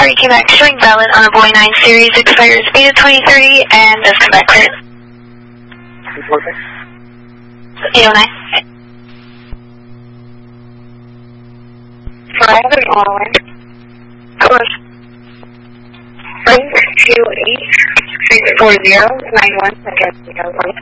you came back showing valid on a Boeing 9 series, expires Beta 2030, and does come back clear. 809. Flight and Orland. Course 128 640 91 against the